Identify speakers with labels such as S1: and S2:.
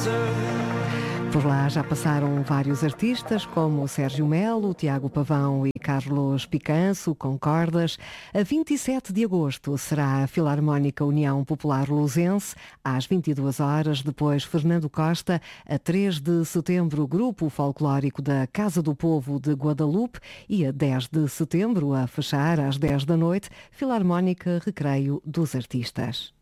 S1: Por lá já passaram vários artistas, como Sérgio Melo, Tiago Pavão e Carlos Picanço, com cordas. A 27 de agosto será a Filarmónica União Popular Lusense, às 22 horas, depois Fernando Costa. A 3 de setembro, Grupo Folclórico da Casa do Povo de Guadalupe. E a 10 de setembro, a fechar às 10 da noite, Filarmónica Recreio dos Artistas.